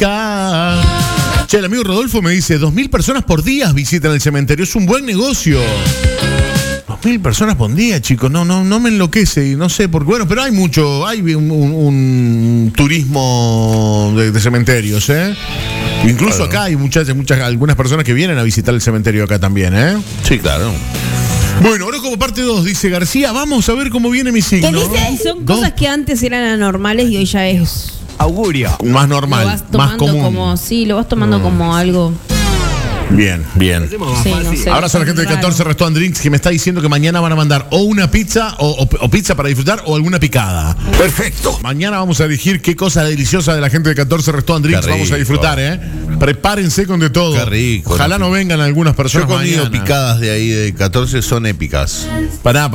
picar. Che, el amigo Rodolfo me dice, 2.000 personas por día visitan el cementerio. Es un buen negocio. 2.000 personas por día, chicos. No me enloquece. No sé por qué. Bueno, pero hay un turismo de cementerios, ¿eh? Incluso acá hay algunas personas que vienen a visitar el cementerio acá también, ¿eh? Sí, claro. Bueno, ahora como parte 2, dice García, vamos a ver cómo viene mi signo. ¿Qué dice? Y son cosas que antes eran anormales y hoy ya es augurio. Más normal, lo vas más común. Lo vas tomando como algo. Bien. Sí, no sé. Ahora son la gente de 14 Restaurant Drinks que me está diciendo que mañana van a mandar o una pizza o pizza para disfrutar o alguna picada. Perfecto. Mañana vamos a elegir qué cosa deliciosa de la gente de 14 Restaurant Drinks vamos a disfrutar, ¿eh? Prepárense con de todo. Qué rico. Ojalá no vengan algunas personas. Yo he comido mañana. picadas de ahí de 14, son épicas. Pará.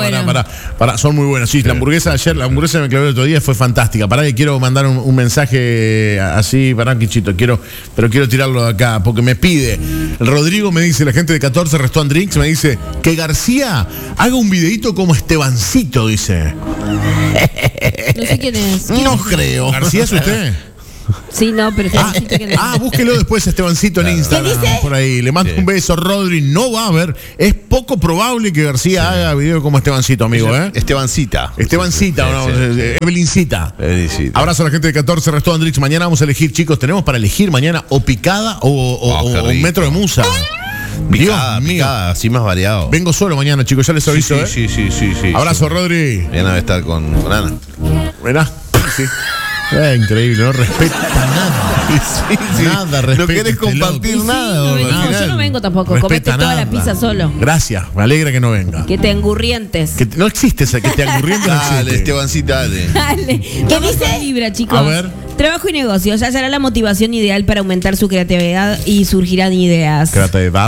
Son muy buenas. Sí, la hamburguesa que me clavé el otro día fue fantástica. Pará que quiero mandar un mensaje así, pará, Quichito, quiero tirarlo de acá, porque me pide. Rodrigo me dice, la gente de 14 Restaurant Drinks me dice que García haga un videíto como Estebancito, dice. No sé quién es. No creo. ¿García es usted? Sí, no, pero Búsquelo después, Estebancito, en Instagram. ¿Qué dice? Por ahí. Le mando un beso, Rodri. No va a haber. Es poco probable que García haga video como Estebancito, amigo, ¿eh? Estebancita. Estebancita, Evelincita. Abrazo a la gente de 14 Restaurant Drinks. Mañana vamos a elegir, chicos. Tenemos para elegir mañana o picada o un metro de musa. Picada, así más variado. Vengo solo mañana, chicos, ya les aviso. Sí. Abrazo, Rodri. Mañana va a estar con Ana. Mirá, sí. Increíble, no respeta nada. Nada respeta. No querés compartir nada. No, yo no vengo tampoco. Comete toda la pizza solo. Gracias, me alegra que no venga. Que te engurrientes. No existe esa, que te angurrientes. Dale, Estebancita, dale. ¿Qué dice? Libra, chicos. A ver. Trabajo y negocios. Ya será la motivación ideal para aumentar su creatividad y surgirán ideas. Creatividad.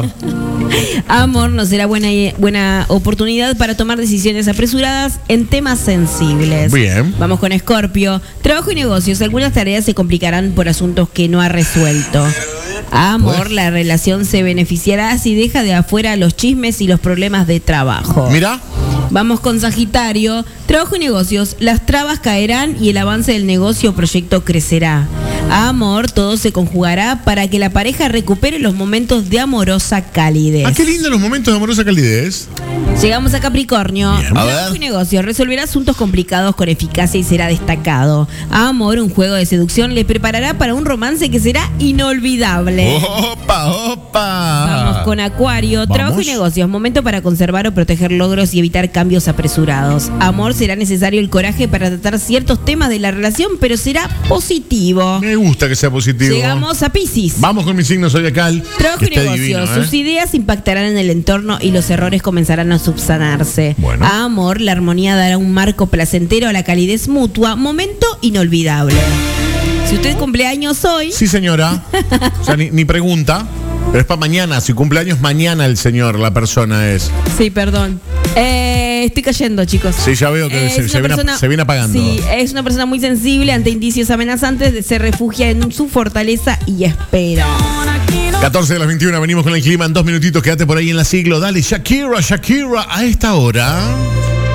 Amor, no será buena oportunidad para tomar decisiones apresuradas en temas sensibles. Bien. Vamos con Escorpio. Trabajo y negocios. Algunas tareas se complicarán por asuntos que no ha resuelto. Amor, la relación se beneficiará si deja de afuera los chismes y los problemas de trabajo. Mira. Vamos con Sagitario. Trabajo y negocios. Las trabas caerán y el avance del negocio o proyecto crecerá. Amor, todo se conjugará para que la pareja recupere los momentos de amorosa calidez. Qué lindo los momentos de amorosa calidez. Llegamos a Capricornio. Trabajo y negocios. Resolverá asuntos complicados con eficacia y será destacado. Amor, un juego de seducción le preparará para un romance que será inolvidable. ¡Opa! Vamos con Acuario. Trabajo y negocios. Momento para conservar o proteger logros y evitar cambios apresurados. Amor, será necesario el coraje para tratar ciertos temas de la relación, pero será positivo. Me gusta que sea positivo. Llegamos a Piscis. Vamos con mi signo zodiacal. Trabajo y negocios. Sus ideas impactarán en el entorno y los errores comenzarán a subsanarse. Bueno. Amor, la armonía dará un marco placentero a la calidez mutua. Momento inolvidable. Si usted cumple años hoy. Sí, señora. O sea, ni pregunta. Pero es para mañana. Si cumpleaños mañana el señor, la persona es. Sí, perdón. Estoy cayendo, chicos. Sí, ya veo que se viene apagando. Sí, es una persona muy sensible ante indicios amenazantes, se refugia en su fortaleza y espera. 14 de las 21, venimos con el clima en 2 minutitos. Quédate por ahí en la siglo. Dale, Shakira, a esta hora.